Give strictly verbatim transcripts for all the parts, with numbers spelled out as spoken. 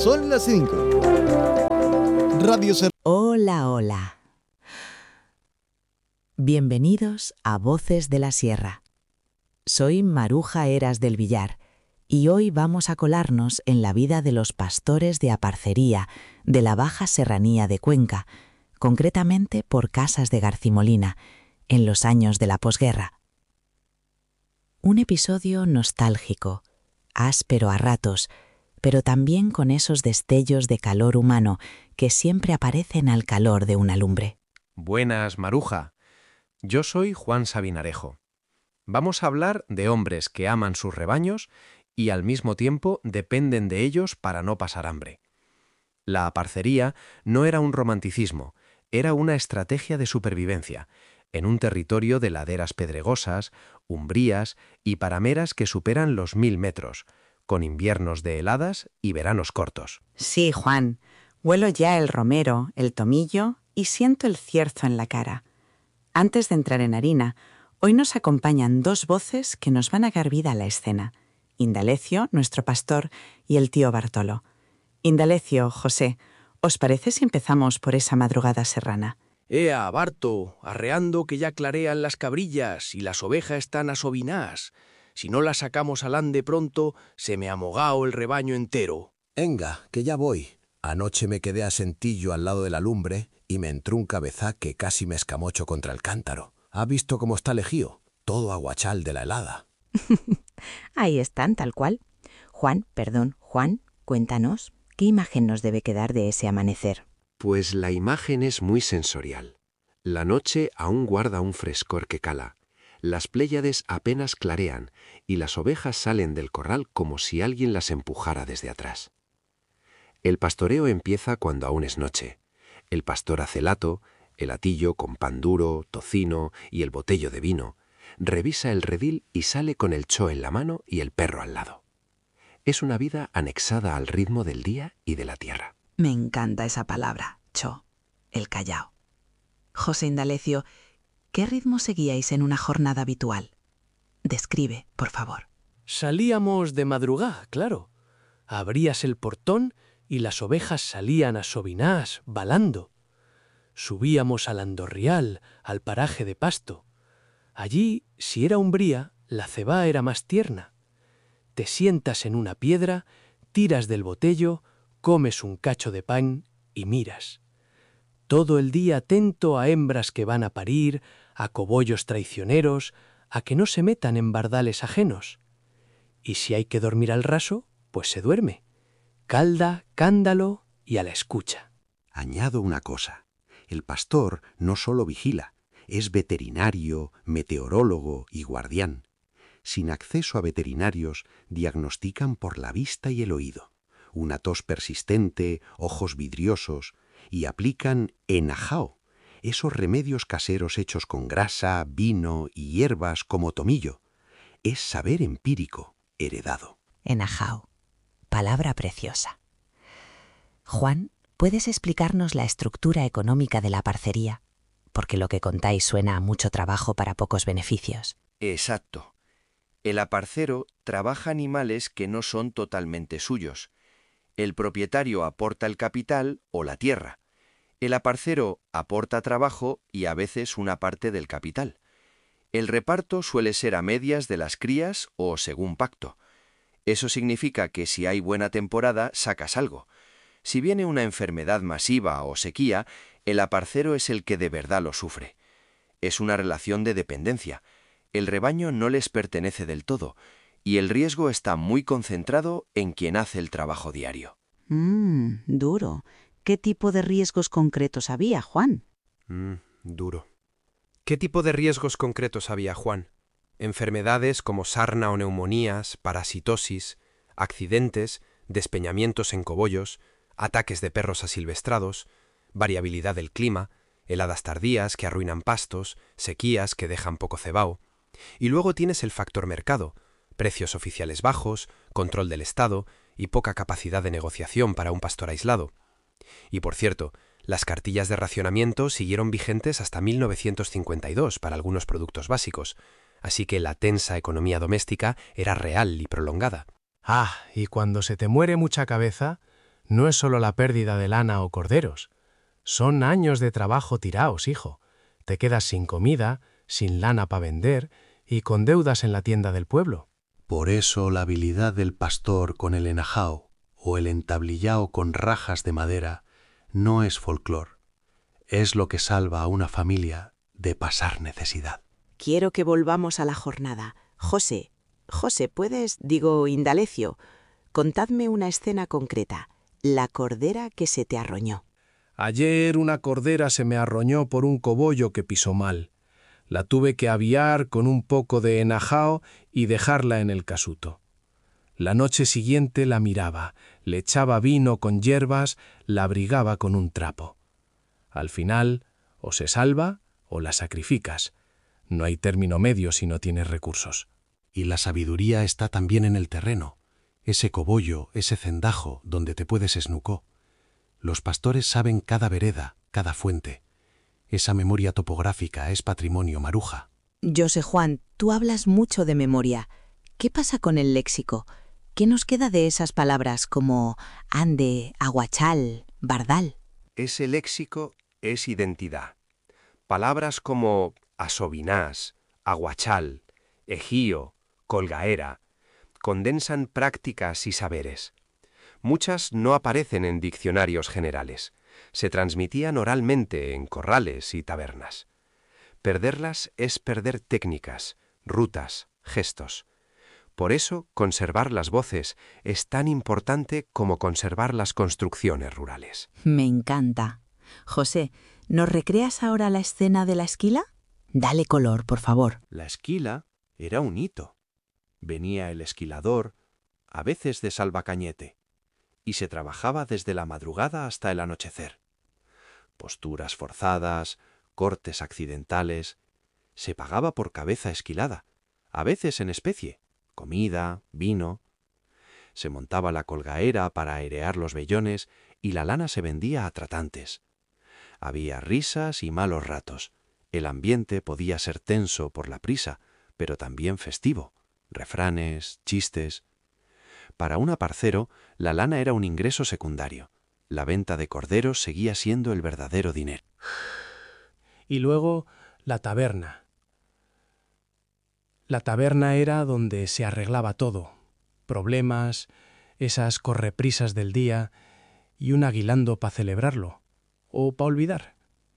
Son las cinco. Radio Ser... Hola, hola. Bienvenidos a Voces de la Sierra. Soy Maruja Heras del Villar y hoy vamos a colarnos en la vida de los pastores de Aparcería de la Baja Serranía de Cuenca, concretamente por Casas de Garcimolina, en los años de la posguerra. Un episodio nostálgico, áspero a ratos, pero también con esos destellos de calor humano que siempre aparecen al calor de una lumbre. Buenas, Maruja. Yo soy Juan Sabinarejo. Vamos a hablar de hombres que aman sus rebaños y al mismo tiempo dependen de ellos para no pasar hambre. La aparcería no era un romanticismo, era una estrategia de supervivencia, en un territorio de laderas pedregosas, umbrías y parameras que superan los mil metros, con inviernos de heladas y veranos cortos. Sí, Juan. Huelo ya el romero, el tomillo y siento el cierzo en la cara. Antes de entrar en harina, hoy nos acompañan dos voces que nos van a dar vida a la escena. Indalecio, nuestro pastor, y el tío Bartolo. Indalecio, José, ¿os parece si empezamos por esa madrugada serrana? Ea, Barto, arreando que ya clarean las cabrillas y las ovejas están asobinás. Si no las sacamos al ande pronto, se me amogao el rebaño entero. Enga, que ya voy. Anoche me quedé a sentillo al lado de la lumbre y me entró un cabezá que casi me escamocho contra el cántaro. ¿Ha visto cómo está Lejío? Todo aguachal de la helada. Ahí están, tal cual. Juan, perdón, Juan, cuéntanos, ¿qué imagen nos debe quedar de ese amanecer? Pues la imagen es muy sensorial. La noche aún guarda un frescor que cala. Las pléyades apenas clarean y las ovejas salen del corral como si alguien las empujara desde atrás. El pastoreo empieza cuando aún es noche. El pastor hace lato, el atillo con pan duro, tocino y el botello de vino, revisa el redil y sale con el cho en la mano y el perro al lado. Es una vida anexada al ritmo del día y de la tierra. Me encanta esa palabra, cho, el callao. José Indalecio, ¿qué ritmo seguíais en una jornada habitual? Describe, por favor. Salíamos de madrugá, claro. Abrías el portón y las ovejas salían asobinás, balando. Subíamos al andorrial, al paraje de pasto. Allí, si era umbría, la cebá era más tierna. Te sientas en una piedra, tiras del botello, comes un cacho de pan y miras. Todo el día atento a hembras que van a parir, a cobollos traicioneros, a que no se metan en bardales ajenos. Y si hay que dormir al raso, pues se duerme. Calda, cándalo y a la escucha. Añado una cosa. El pastor no solo vigila, es veterinario, meteorólogo y guardián. Sin acceso a veterinarios, diagnostican por la vista y el oído. Una tos persistente, ojos vidriosos, y aplican enajao, esos remedios caseros hechos con grasa, vino y hierbas como tomillo. Es saber empírico, heredado. Enajao, palabra preciosa. Juan, ¿puedes explicarnos la estructura económica de la parcería? Porque lo que contáis suena a mucho trabajo para pocos beneficios. Exacto. El aparcero trabaja animales que no son totalmente suyos. El propietario aporta el capital o la tierra. El aparcero aporta trabajo y a veces una parte del capital. El reparto suele ser a medias de las crías o según pacto. Eso significa que si hay buena temporada, sacas algo. Si viene una enfermedad masiva o sequía, el aparcero es el que de verdad lo sufre. Es una relación de dependencia. El rebaño no les pertenece del todo, y el riesgo está muy concentrado en quien hace el trabajo diario. Mmm, duro. ¿Qué tipo de riesgos concretos había, Juan? Mmm, duro. ¿Qué tipo de riesgos concretos había, Juan? Enfermedades como sarna o neumonías, parasitosis, accidentes, despeñamientos en cobollos, ataques de perros asilvestrados, variabilidad del clima, heladas tardías que arruinan pastos, sequías que dejan poco cebao. Y luego tienes el factor mercado, precios oficiales bajos, control del Estado y poca capacidad de negociación para un pastor aislado. Y por cierto, las cartillas de racionamiento siguieron vigentes hasta mil novecientos cincuenta y dos para algunos productos básicos, así que la tensa economía doméstica era real y prolongada. Ah, y cuando se te muere mucha cabeza, No es solo la pérdida de lana o corderos. Son años de trabajo tiraos, hijo. Te quedas sin comida, sin lana para vender y con deudas en la tienda del pueblo. Por eso la habilidad del pastor con el enajao o el entablillao con rajas de madera no es folclor. Es lo que salva a una familia de pasar necesidad. Quiero que volvamos a la jornada. José, José, ¿puedes, digo, Indalecio, contadme una escena concreta? La cordera que se te arroñó. Ayer una cordera se me arroñó por un cobollo que pisó mal. La tuve que aviar con un poco de enajao y dejarla en el casuto. La noche siguiente la miraba, le echaba vino con hierbas, la abrigaba con un trapo. Al final, o se salva o la sacrificas. No hay término medio si no tienes recursos. Y la sabiduría está también en el terreno, ese cobollo, ese cendajo donde te puedes esnucó. Los pastores saben cada vereda, cada fuente. Esa memoria topográfica es patrimonio, Maruja. Yo sé, Juan, tú hablas mucho de memoria. ¿Qué pasa con el léxico? ¿Qué nos queda de esas palabras como ande, aguachal, bardal? Ese léxico es identidad. Palabras como asobinás, aguachal, ejío, colgaera, condensan prácticas y saberes. Muchas no aparecen en diccionarios generales. Se transmitían oralmente en corrales y tabernas. Perderlas es perder técnicas, rutas, gestos. Por eso, conservar las voces es tan importante como conservar las construcciones rurales. Me encanta. José, ¿nos recreas ahora la escena de la esquila? Dale color, por favor. La esquila era un hito. Venía el esquilador, a veces de Salvacañete, y se trabajaba desde la madrugada hasta el anochecer. Posturas forzadas, cortes accidentales. Se pagaba por cabeza esquilada, a veces en especie, comida, vino. Se montaba la colgaera para airear los vellones y la lana se vendía a tratantes. Había risas y malos ratos. El ambiente podía ser tenso por la prisa, pero también festivo. Refranes, chistes. Para un aparcero, la lana era un ingreso secundario. La venta de corderos seguía siendo el verdadero dinero. Y luego la taberna. La taberna era donde se arreglaba todo. Problemas, esas correprisas del día y un aguilando para celebrarlo. O para olvidar.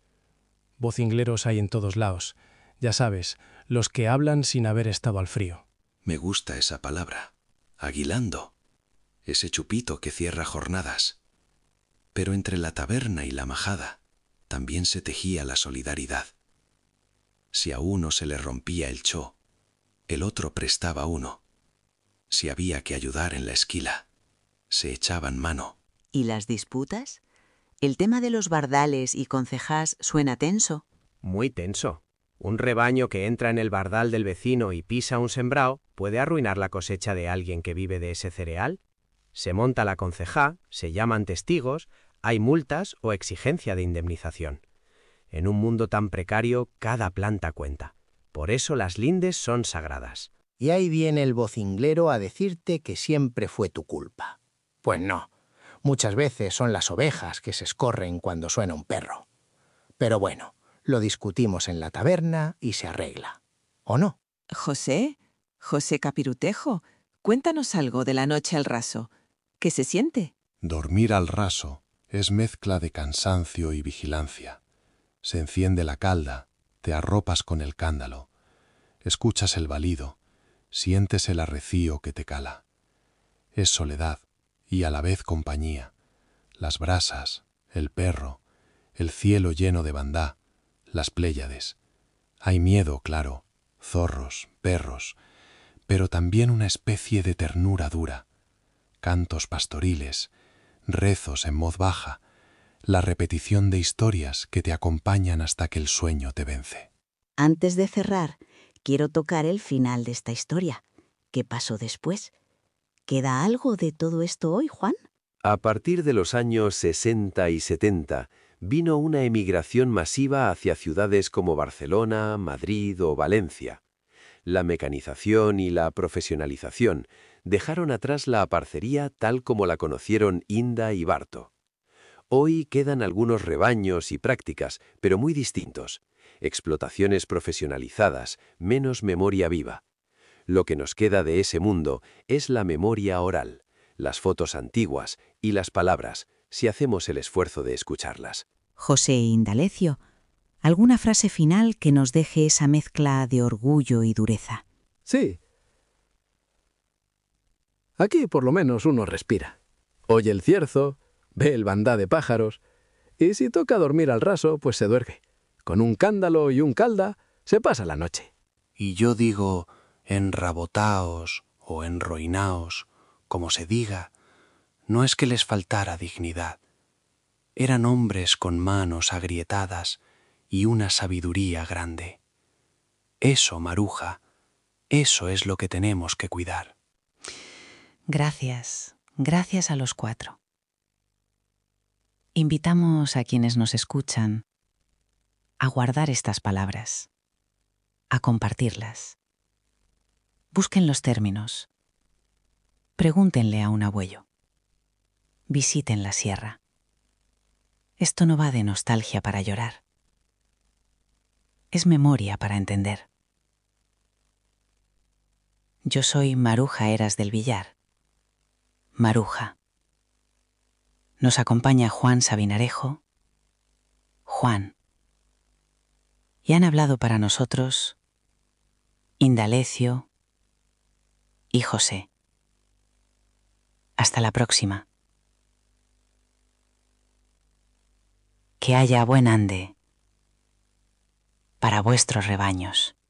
Vocingleros hay en todos lados. Ya sabes, los que hablan sin haber estado al frío. Me gusta esa palabra. Aguilando. Ese chupito que cierra jornadas. Pero entre la taberna y la majada también se tejía la solidaridad. Si a uno se le rompía el cho, el otro prestaba uno. Si había que ayudar en la esquila, se echaban mano. ¿Y las disputas? El tema de los bardales y concejás suena tenso. Muy tenso. Un rebaño que entra en el bardal del vecino y pisa un sembrao puede arruinar la cosecha de alguien que vive de ese cereal. Se monta la concejá, se llaman testigos, hay multas o exigencia de indemnización. En un mundo tan precario, cada planta cuenta. Por eso las lindes son sagradas. Y ahí viene el vocinglero a decirte que siempre fue tu culpa. Pues no. Muchas veces son las ovejas que se escorren cuando suena un perro. Pero bueno, lo discutimos en la taberna y se arregla. ¿O no? José, José Capirutejo, cuéntanos algo de la noche al raso. ¿Qué se siente? Dormir al raso es mezcla de cansancio y vigilancia. Se enciende la calda, te arropas con el cándalo, escuchas el balido, sientes el arrecío que te cala. Es soledad y a la vez compañía. Las brasas, el perro, el cielo lleno de bandá, las pléyades. Hay miedo, claro, zorros, perros, pero también una especie de ternura dura. Cantos pastoriles, rezos en voz baja, la repetición de historias que te acompañan hasta que el sueño te vence. Antes de cerrar, quiero tocar el final de esta historia. ¿Qué pasó después? ¿Queda algo de todo esto hoy, Juan? A partir de los años sesenta y setenta, vino una emigración masiva hacia ciudades como Barcelona, Madrid o Valencia. La mecanización y la profesionalización dejaron atrás la aparcería tal como la conocieron Inda y Barto. Hoy quedan algunos rebaños y prácticas, pero muy distintos. Explotaciones profesionalizadas, menos memoria viva. Lo que nos queda de ese mundo es la memoria oral, las fotos antiguas y las palabras, si hacemos el esfuerzo de escucharlas. José Indalecio, ¿alguna frase final que nos deje esa mezcla de orgullo y dureza? Sí. Aquí por lo menos uno respira. Oye el cierzo, ve el bandá de pájaros, y si toca dormir al raso, pues se duerme. Con un cándalo y un calda se pasa la noche. Y yo digo enrabotaos o enroinaos, como se diga, no es que les faltara dignidad. Eran hombres con manos agrietadas y una sabiduría grande. Eso, Maruja, eso es lo que tenemos que cuidar. Gracias, gracias a los cuatro. Invitamos a quienes nos escuchan a guardar estas palabras, a compartirlas. Busquen los términos. Pregúntenle a un abuelo. Visiten la sierra. Esto no va de nostalgia para llorar. Es memoria para entender. Yo soy Maruja Eras del Villar. Maruja. Nos acompaña Juan Sabinarejo. Juan. Y han hablado para nosotros Indalecio y José. Hasta la próxima. Que haya buen ande para vuestros rebaños.